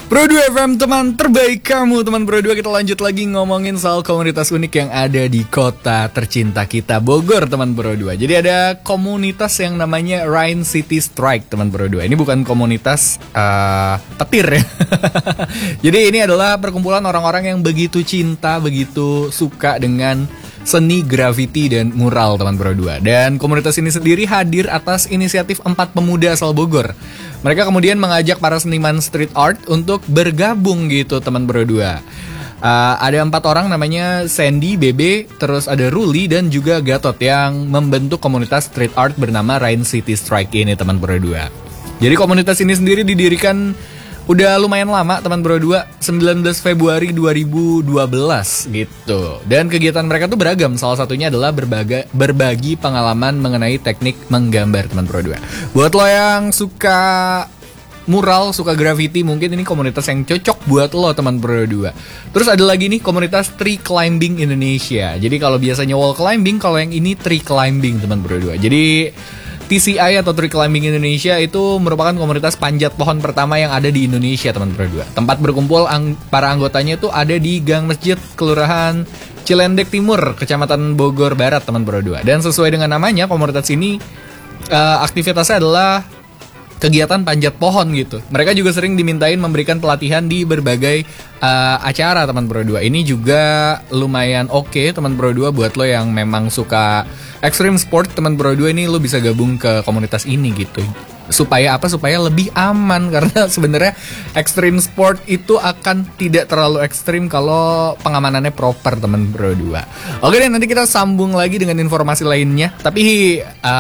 Pro 2 FM, teman terbaik kamu. Teman Pro 2, kita lanjut lagi ngomongin soal komunitas unik yang ada di kota tercinta kita, Bogor, teman Pro 2. Jadi ada komunitas yang namanya Rain City Strike, teman Pro 2. Ini bukan komunitas petir ya. Jadi ini adalah perkumpulan orang-orang yang begitu cinta, begitu suka dengan seni graffiti dan mural, teman Pro 2. Dan komunitas ini sendiri hadir atas inisiatif 4 pemuda asal Bogor. Mereka kemudian mengajak para seniman street art untuk bergabung gitu, teman Pro 2. Ada 4 orang namanya Sandy, Bebe, terus ada Ruli dan juga Gatot yang membentuk komunitas street art bernama Rain City Strike ini, teman Pro 2. Jadi komunitas ini sendiri didirikan udah lumayan lama, teman Bro 2, 19 Februari 2012 gitu. Dan kegiatan mereka tuh beragam. Salah satunya adalah berbagi pengalaman mengenai teknik menggambar, teman Bro 2. Buat lo yang suka mural, suka graffiti, mungkin ini komunitas yang cocok buat lo, teman Bro 2. Terus ada lagi nih komunitas tree climbing Indonesia. Jadi kalau biasanya wall climbing, kalau yang ini tree climbing, teman Bro 2. Jadi TCI atau Tree Climbing Indonesia itu merupakan komunitas panjat pohon pertama yang ada di Indonesia, teman Pro 2. Tempat berkumpul para anggotanya itu ada di Gang Masjid, Kelurahan Cilendek Timur, Kecamatan Bogor Barat, teman Pro 2. Dan sesuai dengan namanya, komunitas ini aktivitasnya adalah kegiatan panjat pohon gitu. Mereka juga sering dimintain memberikan pelatihan di berbagai acara, teman Pro 2. Ini juga lumayan oke, teman Pro 2, buat lo yang memang suka extreme sport, teman Pro 2, ini lo bisa gabung ke komunitas ini gitu. Supaya apa? Supaya lebih aman, karena sebenarnya extreme sport itu akan tidak terlalu ekstrim kalau pengamanannya proper, teman Pro 2. Oke deh, nanti kita sambung lagi dengan informasi lainnya. Tapi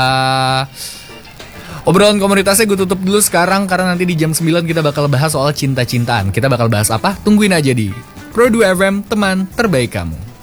obrolan komunitasnya gue tutup dulu sekarang, karena nanti di jam 9 kita bakal bahas soal cinta-cintaan. Kita bakal bahas apa? Tungguin aja di Pro 2 FM, teman terbaik kamu.